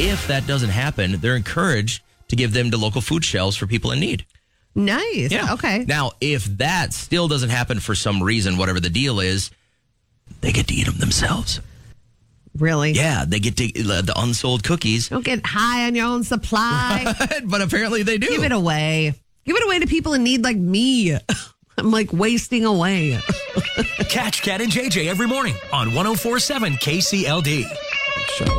if that doesn't happen, they're encouraged to give them to local food shelves for people in need. Nice. Yeah. Okay. Now, if that still doesn't happen for some reason, whatever the deal is, they get to eat them themselves. Really? Yeah, they get to the unsold cookies. Don't get high on your own supply. But apparently they do. Give it away. Give it away to people in need like me. I'm like wasting away. Catch Cat and JJ every morning on 104.7 KCLD. Show.